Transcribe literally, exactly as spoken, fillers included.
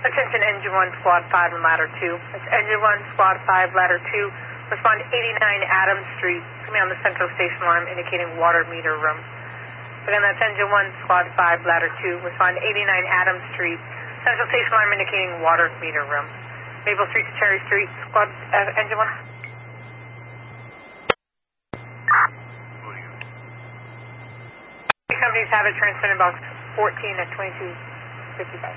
Attention Engine one, Squad five and Ladder two. It's Engine one, Squad five, Ladder two. Respond to eighty-nine Adams Street. It's going to be on the central station alarm indicating water meter room. Again, that's Engine one, Squad five, Ladder two. Respond to eighty-nine Adams Street. Central station alarm indicating water meter room. Maple Street to Cherry Street. Squad, uh, Engine one. Companies have it transmitted box fourteen at twenty-two fifty-five.